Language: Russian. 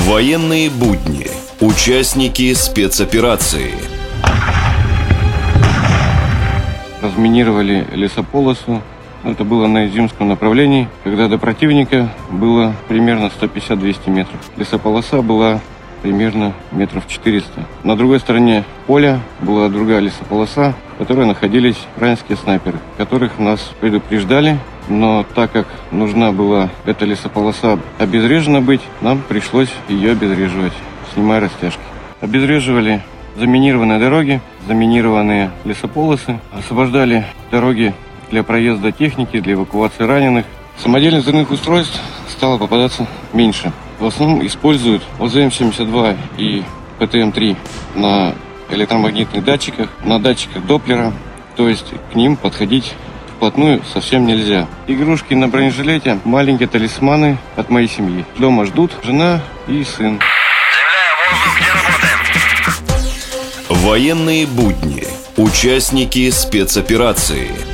Военные будни. Участники спецоперации. Разминировали лесополосу. Это было на Изюмском направлении, когда до противника было примерно 150-200 метров. Лесополоса была примерно метров 400. На другой стороне поля была другая лесополоса, в которой находились украинские снайперы, которых нас предупреждали. Но так как нужна была эта лесополоса обезврежена быть, нам пришлось ее обезвреживать, снимая растяжки. Обезвреживали заминированные дороги, заминированные лесополосы, освобождали дороги для проезда техники, для эвакуации раненых. Самодельных взрывных устройств стало попадаться меньше. В основном используют ОЗМ-72 и ПТМ-3 на электромагнитных датчиках, на датчиках Доплера, то есть к ним подходить вплотную совсем нельзя. Игрушки на бронежилете, маленькие талисманы от моей семьи. Дома ждут жена и сын. Военные будни. Участники спецоперации.